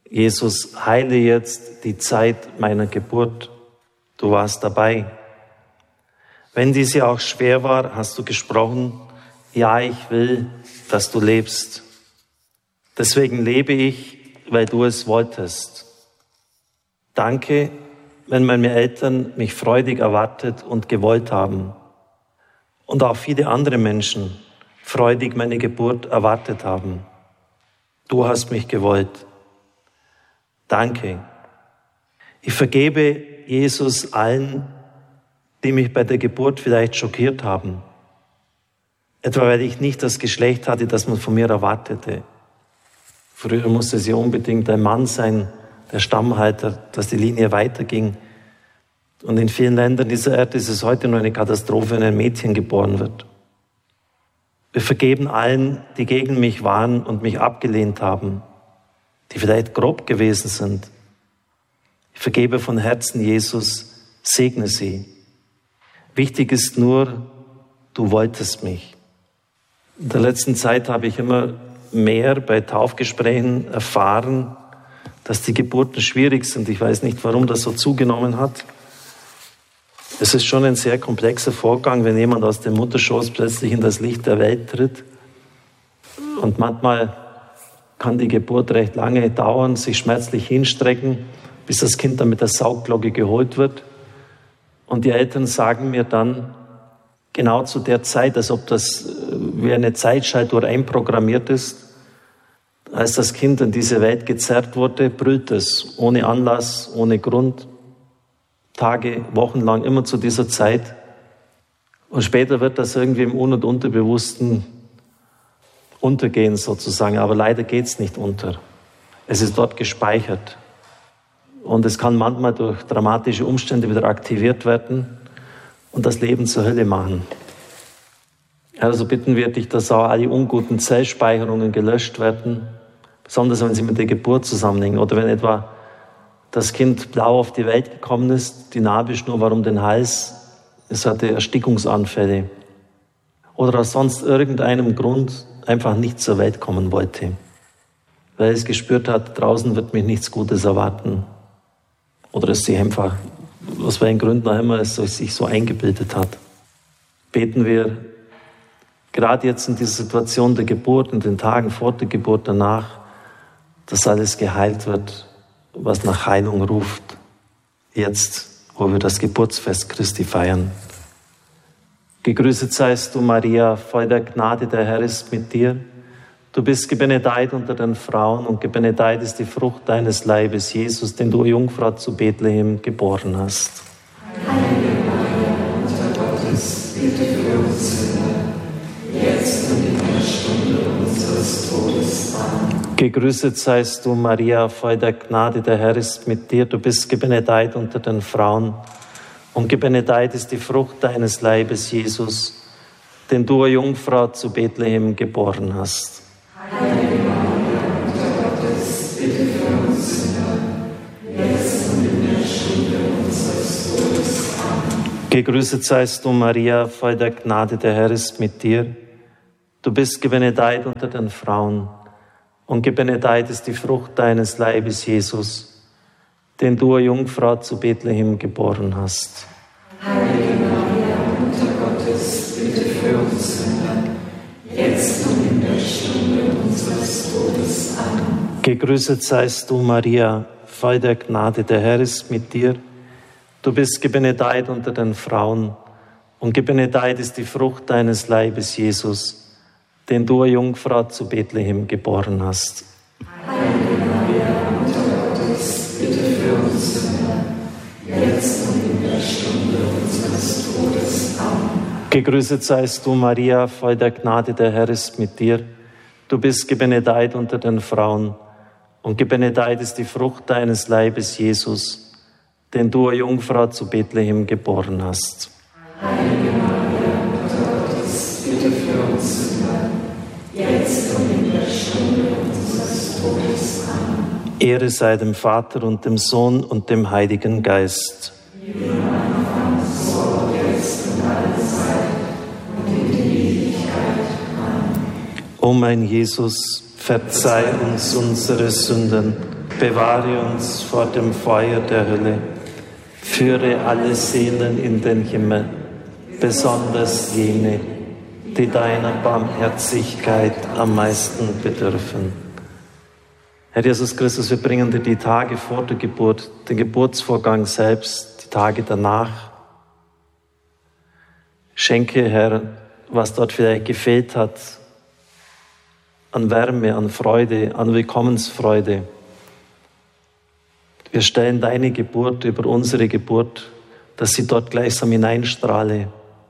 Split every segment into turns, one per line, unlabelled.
Jesus, heile jetzt die Zeit meiner Geburt. Du warst dabei. Wenn diese auch schwer war, hast du gesprochen, ja, ich will, dass du lebst. Deswegen lebe ich, weil du es wolltest. Danke, wenn meine Eltern mich freudig erwartet und gewollt haben. Und auch viele andere Menschen freudig meine Geburt erwartet haben. Du hast mich gewollt. Danke. Ich vergebe Jesus allen, die mich bei der Geburt vielleicht schockiert haben. Etwa weil ich nicht das Geschlecht hatte, das man von mir erwartete. Früher musste es ja unbedingt ein Mann sein, der Stammhalter, dass die Linie weiterging. Und in vielen Ländern dieser Erde ist es heute nur eine Katastrophe, wenn ein Mädchen geboren wird. Wir vergeben allen, die gegen mich waren und mich abgelehnt haben, die vielleicht grob gewesen sind. Ich vergebe von Herzen, Jesus, segne sie. Wichtig ist nur, du wolltest mich. In der letzten Zeit habe ich immer mehr bei Taufgesprächen erfahren, dass die Geburten schwierig sind. Ich weiß nicht, warum das so zugenommen hat. Es ist schon ein sehr komplexer Vorgang, wenn jemand aus dem Mutterschoß plötzlich in das Licht der Welt tritt. Und manchmal kann die Geburt recht lange dauern, sich schmerzlich hinstrecken, bis das Kind dann mit der Saugglocke geholt wird. Und die Eltern sagen mir dann, genau zu der Zeit, als ob das wie eine Zeitschaltuhr einprogrammiert ist, als das Kind in diese Welt gezerrt wurde, brüllt es, ohne Anlass, ohne Grund, Tage, Wochen lang, immer zu dieser Zeit. Und später wird das irgendwie im Un- und Unterbewussten untergehen sozusagen, aber leider geht es nicht unter. Es ist dort gespeichert. Und es kann manchmal durch dramatische Umstände wieder aktiviert werden und das Leben zur Hölle machen. Also bitten wir dich, dass auch alle unguten Zellspeicherungen gelöscht werden, besonders wenn sie mit der Geburt zusammenhängen oder wenn etwa das Kind blau auf die Welt gekommen ist, die Nabelschnur war um den Hals, es hatte Erstickungsanfälle oder aus sonst irgendeinem Grund einfach nicht zur Welt kommen wollte, weil es gespürt hat, draußen wird mich nichts Gutes erwarten oder es sich einfach, aus welchen Gründen auch immer es sich so eingebildet hat. Beten wir gerade jetzt in dieser Situation der Geburt, in den Tagen vor der Geburt, danach, dass alles geheilt wird, was nach Heilung ruft, jetzt, wo wir das Geburtsfest Christi feiern. Gegrüßet seist du, Maria, voll der Gnade, der Herr ist mit dir. Du bist gebenedeit unter den Frauen und gebenedeit ist die Frucht deines Leibes, Jesus, den du, Jungfrau zu Bethlehem, geboren hast.
Heilige Maria, Mutter Gottes, bitte für uns Sünder, jetzt und in der Stunde unseres Todes. Amen.
Gegrüßet seist du, Maria, voll der Gnade, der Herr ist mit dir. Du bist gebenedeit unter den Frauen und gebenedeit ist die Frucht deines Leibes, Jesus, den du, o Jungfrau, zu Bethlehem geboren hast.
Heilige Maria, Mutter Gottes, bitte für uns Sünder, jetzt und in der Stunde unseres Todes. Amen.
Gegrüßet seist du, Maria, voll der Gnade, der Herr ist mit dir. Du bist gebenedeit unter den Frauen und gebenedeit ist die Frucht deines Leibes, Jesus, den du, o Jungfrau, zu Bethlehem geboren hast.
Heilige Maria, Mutter Gottes, bitte für uns Sünder, jetzt und in der Stunde unseres Todes. Amen.
Gegrüßet seist du, Maria, voll der Gnade, der Herr ist mit dir. Du bist gebenedeit unter den Frauen und gebenedeit ist die Frucht deines Leibes, Jesus, den du, o Jungfrau, zu Bethlehem geboren hast.
Heilige Maria, Mutter Gottes, bitte für uns Sünder, jetzt und in der Stunde unseres Todes. Amen.
Gegrüßet seist du, Maria, voll der Gnade, der Herr ist mit dir. Du bist gebenedeit unter den Frauen und gebenedeit ist die Frucht deines Leibes, Jesus, den du, o Jungfrau, zu Bethlehem geboren hast.
Heilige Maria, Mutter Gottes, bitte für uns Sünder, jetzt und in der Stunde unseres Todes. Amen.
Ehre sei dem Vater und dem Sohn und dem Heiligen Geist.
Wie im Anfang, so auch jetzt und alle Zeit und in die Ewigkeit. Amen.
O mein Jesus, verzeih uns unsere Sünden, Bewahre uns vor dem Feuer der Hölle. Führe alle Seelen in den Himmel, besonders jene, die deiner Barmherzigkeit am meisten bedürfen. Herr Jesus Christus, wir bringen dir die Tage vor der Geburt, den Geburtsvorgang selbst, die Tage danach. Schenke, Herr, was dort vielleicht gefehlt hat, an Wärme, an Freude, an Willkommensfreude. Wir stellen deine Geburt über unsere Geburt, dass sie dort gleichsam hineinstrahle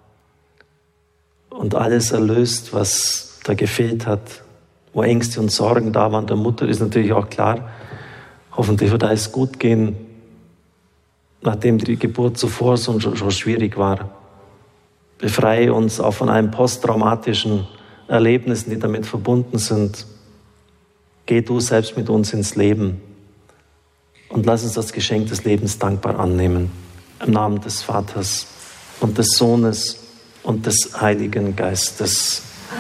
und alles erlöst, was da gefehlt hat, wo Ängste und Sorgen da waren. Der Mutter ist natürlich auch klar, hoffentlich wird alles gut gehen, nachdem die Geburt zuvor schon schwierig war. Befreie uns auch von allen posttraumatischen Erlebnissen, die damit verbunden sind. Geh du selbst mit uns ins Leben und lass uns das Geschenk des Lebens dankbar annehmen. Im Namen des Vaters und des Sohnes und des Heiligen Geistes.